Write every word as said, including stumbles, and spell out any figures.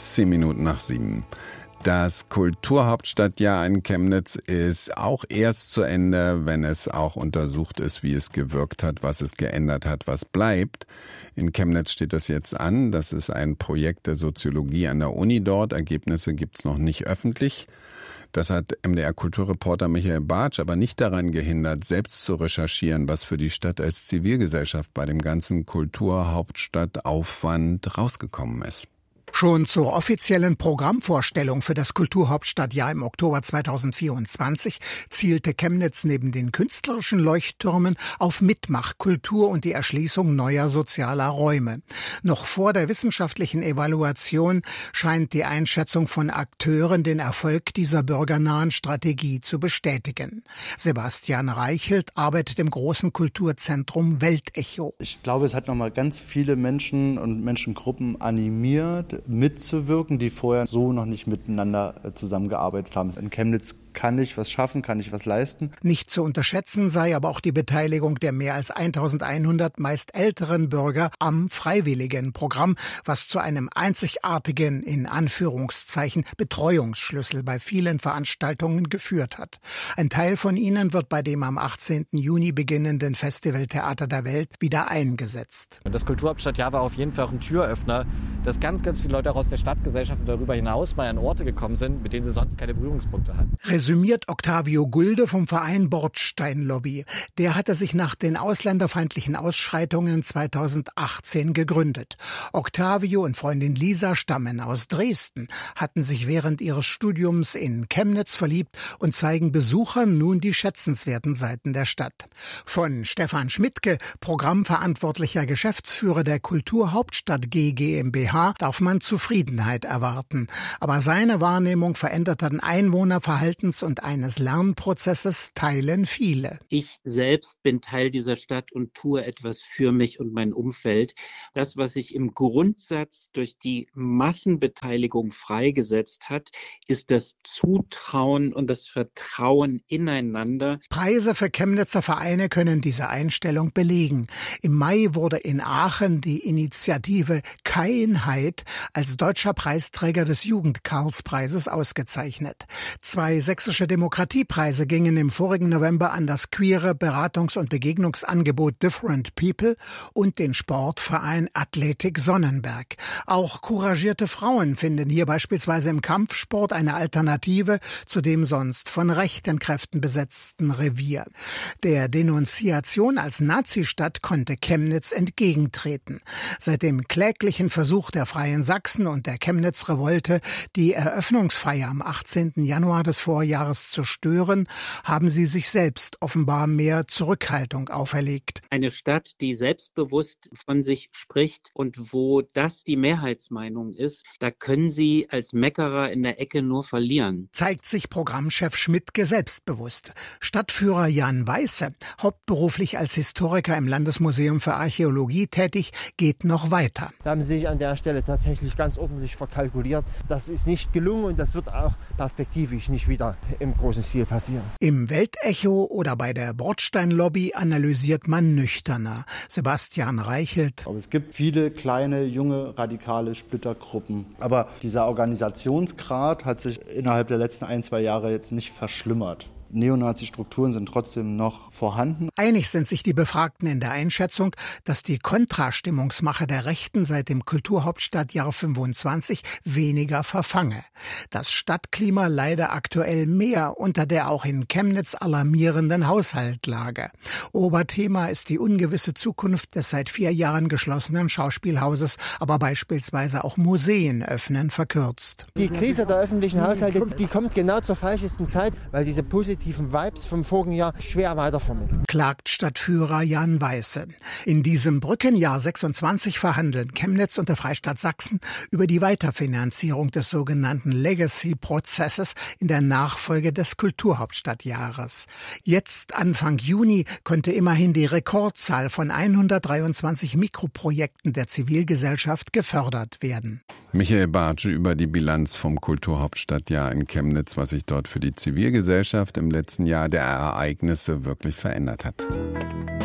Zehn Minuten nach sieben. Das Kulturhauptstadtjahr in Chemnitz ist auch erst zu Ende, wenn es auch untersucht ist, wie es gewirkt hat, was es geändert hat, was bleibt. In Chemnitz steht das jetzt an. Das ist ein Projekt der Soziologie an der Uni dort. Ergebnisse gibt's noch nicht öffentlich. Das hat M D R-Kulturreporter Michael Bartsch aber nicht daran gehindert, selbst zu recherchieren, was für die Stadt als Zivilgesellschaft bei dem ganzen Kulturhauptstadtaufwand rausgekommen ist. Schon zur offiziellen Programmvorstellung für das Kulturhauptstadtjahr im Oktober zweitausendvierundzwanzig zielte Chemnitz neben den künstlerischen Leuchttürmen auf Mitmachkultur und die Erschließung neuer sozialer Räume. Noch vor der wissenschaftlichen Evaluation scheint die Einschätzung von Akteuren den Erfolg dieser bürgernahen Strategie zu bestätigen. Sebastian Reichelt arbeitet im großen Kulturzentrum Weltecho. Ich glaube, es hat nochmal ganz viele Menschen und Menschengruppen animiert, mitzuwirken, die vorher so noch nicht miteinander zusammengearbeitet haben. In Chemnitz kann ich was schaffen, kann ich was leisten. Nicht zu unterschätzen sei aber auch die Beteiligung der mehr als eintausendeinhundert meist älteren Bürger am Freiwilligenprogramm, was zu einem einzigartigen, in Anführungszeichen, Betreuungsschlüssel bei vielen Veranstaltungen geführt hat. Ein Teil von ihnen wird bei dem am achtzehnten Juni beginnenden Festival Theater der Welt wieder eingesetzt. Und das Kulturhauptstadtjahr war auf jeden Fall auch ein Türöffner, dass ganz, ganz viele Leute auch aus der Stadtgesellschaft und darüber hinaus mal an Orte gekommen sind, mit denen sie sonst keine Berührungspunkte hatten. Resümiert Octavio Gulde vom Verein Bordstein-Lobby. Der hatte sich nach den ausländerfeindlichen Ausschreitungen zweitausendachtzehn gegründet. Octavio und Freundin Lisa stammen aus Dresden, hatten sich während ihres Studiums in Chemnitz verliebt und zeigen Besuchern nun die schätzenswerten Seiten der Stadt. Von Stefan Schmidtke, programmverantwortlicher Geschäftsführer der Kulturhauptstadt G GmbH, darf man Zufriedenheit erwarten. Aber seine Wahrnehmung veränderten Einwohnerverhaltens und eines Lernprozesses teilen viele. Ich selbst bin Teil dieser Stadt und tue etwas für mich und mein Umfeld. Das, was sich im Grundsatz durch die Massenbeteiligung freigesetzt hat, ist das Zutrauen und das Vertrauen ineinander. Preise für Chemnitzer Vereine können diese Einstellung belegen. Im Mai wurde in Aachen die Initiative Keinheit als deutscher Preisträger des Jugend-Karlspreises ausgezeichnet. Zwei sächsische Demokratiepreise gingen im vorigen November an das queere Beratungs- und Begegnungsangebot Different People und den Sportverein Athletik Sonnenberg. Auch couragierte Frauen finden hier beispielsweise im Kampfsport eine Alternative zu dem sonst von rechten Kräften besetzten Revier. Der Denunziation als Nazistadt konnte Chemnitz entgegentreten. Seit dem kläglichen Versuch der Freien Sachsen und der Chemnitz-Revolte, die Eröffnungsfeier am achtzehnten Januar des Vorjahres zu stören, haben sie sich selbst offenbar mehr Zurückhaltung auferlegt. Eine Stadt, die selbstbewusst von sich spricht und wo das die Mehrheitsmeinung ist, da können sie als Meckerer in der Ecke nur verlieren. Zeigt sich Programmchef Schmidtke selbstbewusst. Stadtführer Jan Weiße, hauptberuflich als Historiker im Landesmuseum für Archäologie tätig, geht noch weiter. Da haben sie sich an der Stelle tatsächlich ganz ordentlich verkalkuliert. Das ist nicht gelungen und das wird auch perspektivisch nicht wieder im großen Stil passieren. Im Weltecho oder bei der Bordstein-Lobby analysiert man nüchterner. Sebastian Reichelt. Aber es gibt viele kleine, junge, radikale Splittergruppen. Aber dieser Organisationsgrad hat sich innerhalb der letzten ein, zwei Jahre jetzt nicht verschlimmert. Neonazi-Strukturen sind trotzdem noch vorhanden. Einig sind sich die Befragten in der Einschätzung, dass die Kontrastimmungsmache der Rechten seit dem Kulturhauptstadtjahr fünfundzwanzig weniger verfange. Das Stadtklima leide aktuell mehr unter der auch in Chemnitz alarmierenden Haushaltlage. Oberthema ist die ungewisse Zukunft des seit vier Jahren geschlossenen Schauspielhauses, aber beispielsweise auch Museen öffnen verkürzt. Die Krise der öffentlichen Haushalte, die kommt genau zur falschesten Zeit, weil diese positive Vibes vom vorigen Jahr schwer weitervermitteln. Klagt Stadtführer Jan Weiße. In diesem Brückenjahr sechsundzwanzig verhandeln Chemnitz und der Freistaat Sachsen über die Weiterfinanzierung des sogenannten Legacy-Prozesses in der Nachfolge des Kulturhauptstadtjahres. Jetzt, Anfang Juni, konnte immerhin die Rekordzahl von hundertdreiundzwanzig Mikroprojekten der Zivilgesellschaft gefördert werden. Michael Bartsch über die Bilanz vom Kulturhauptstadtjahr in Chemnitz, was sich dort für die Zivilgesellschaft im letzten Jahr der Ereignisse wirklich verändert hat.